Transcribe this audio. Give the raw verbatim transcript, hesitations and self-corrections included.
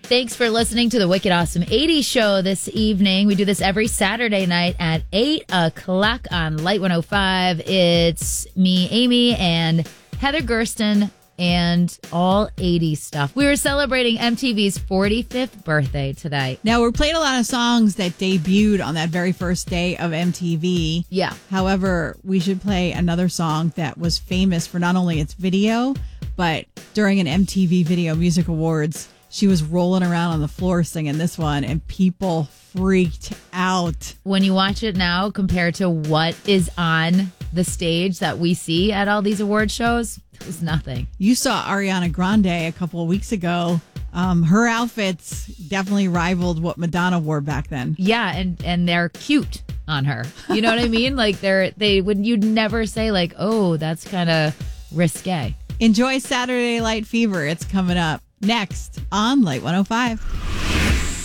Thanks for listening to the Wicked Awesome eighties show this evening. We do this every Saturday night at eight o'clock on Light one oh five. It's me, Amy, and Heather Gersten, and all eighties stuff. We were celebrating M T V's forty-fifth birthday today. Now, we're playing a lot of songs that debuted on that very first day of M T V. Yeah. However, we should play another song that was famous for not only its video, but during an M T V Video Music Awards, she was rolling around on the floor singing this one, and people freaked out. When you watch it now compared to what is on the stage that we see at all these award shows, it was nothing. You saw Ariana Grande a couple of weeks ago. Um, her outfits definitely rivaled what Madonna wore back then. Yeah, and, and they're cute on her. You know what I mean? Like, they're, they would, you'd never say, like, oh, that's kind of risque. Enjoy Saturday Night Fever. It's coming up next on Light one oh five.